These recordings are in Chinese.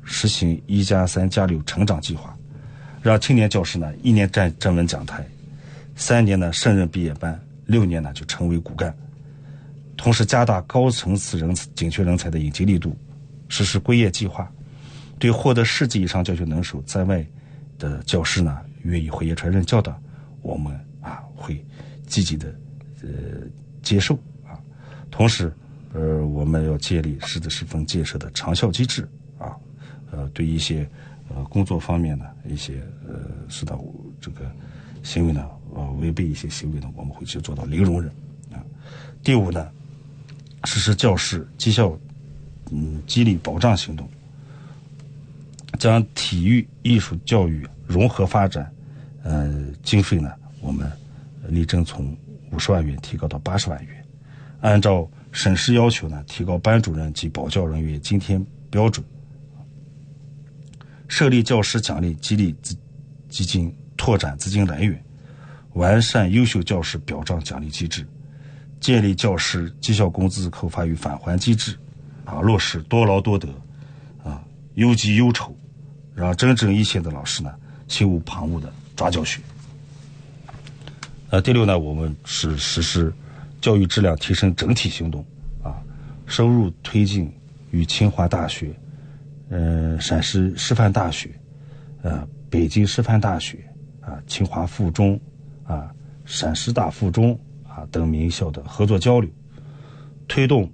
实行1+3+6成长计划，让青年教师呢1年站稳讲台，3年呢胜任毕业班，6年呢就成为骨干。同时加大高层次紧缺人才的引进力度，实施归业计划，对获得10级以上教学能手在外的教师呢愿意回业传任教的，我们会积极的接受啊。同时我们要建立师资师风建设的长效机制啊，对一些工作方面的一些适当这个行为呢，违背一些行为呢，我们会去做到零容忍啊。第5呢，实施教师绩效激励保障行动，将体育艺术教育融合发展经费呢，我们力争从50万元提高到80万元，按照省市要求呢，提高班主任及保教人员津贴标准，设立教师奖励激励基金，拓展资金来源，完善优秀教师表彰奖励机制，建立教师绩效工资扣发与返还机制，落实多劳多得，优绩优酬，让真正一线的老师呢心无旁骛的抓教学。第6呢，我们是实施教育质量提升整体行动深入推进与清华大学、陕师师范大学、北京师范大学清华附中陕师大附中等名校的合作交流，推动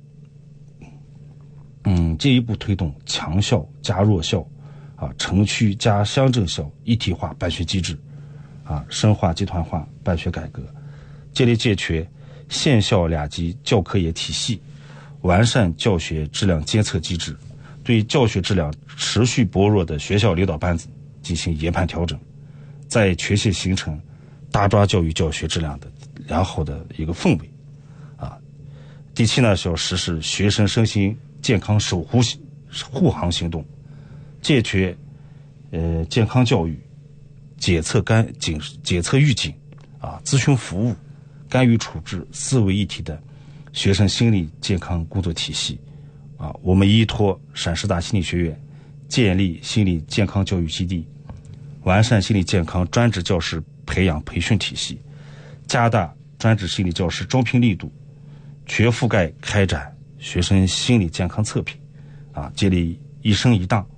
进一步推动强校加弱校城区加乡镇校一体化办学机制深化集团化办学改革，建立健全县校2级教科研体系，完善教学质量监测机制，对教学质量持续薄弱的学校领导班子进行研判调整，在全县形成大抓教育教学质量的良好的一个氛围第7呢，是要实施学生身心健康守护护航行动，健全健康教育、检测预警咨询服务、干预处置4位一体的学生心理健康工作体系我们依托陕师大心理学院建立心理健康教育基地，完善心理健康专职教师培养培训体系，加大专职心理教师招聘力度，全覆盖开展学生心理健康测评建立一生一档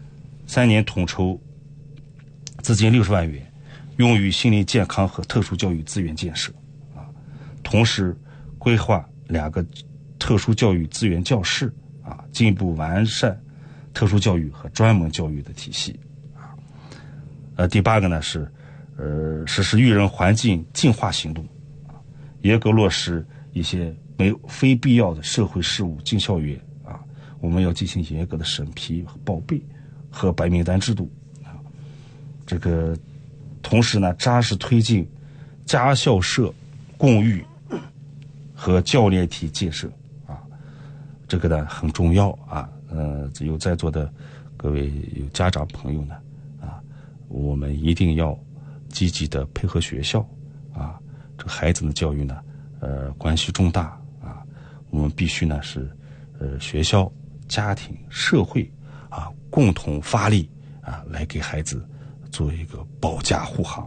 ，3年统筹资金60万元，用于心理健康和特殊教育资源建设同时规划2个特殊教育资源教室进一步完善特殊教育和专门教育的体系第8个呢是实施育人环境净化行动严格落实一些非必要的社会事务进校园我们要进行严格的审批和报备和白名单制度这个同时呢，扎实推进家校社共育和教练体建设这个呢很重要有在座的各位有家长朋友呢我们一定要积极的配合学校这孩子的教育呢关系重大我们必须呢是学校、家庭、社会共同发力来给孩子做一个保驾护航。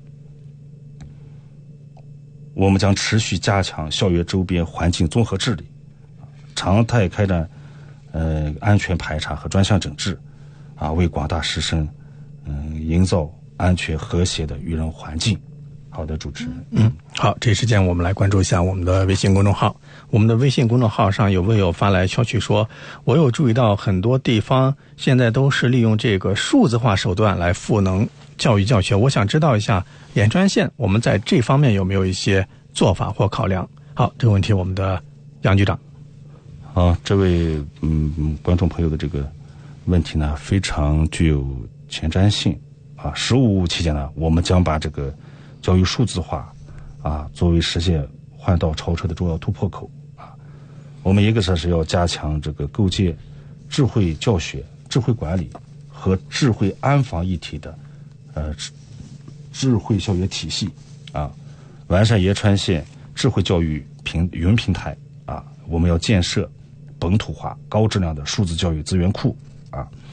我们将持续加强校园周边环境综合治理，常态开展安全排查和专项整治为广大师生营造安全和谐的育人环境。好的，主持人。 好，这时间我们来关注一下我们的微信公众号。我们的微信公众号上有微友发来消息说，我有注意到很多地方现在都是利用这个数字化手段来赋能教育教学。我想知道一下延川县我们在这方面有没有一些做法或考量。好，这个问题我们的杨局长。 好，这位观众朋友的这个问题呢非常具有前瞻性15期间呢，我们将把这个教育数字化作为实现换道超车的重要突破口我们一个是要加强这个构建智慧教学、智慧管理和智慧安防一体的智慧校园体系完善延川县智慧教育云平台我们要建设本土化高质量的数字教育资源库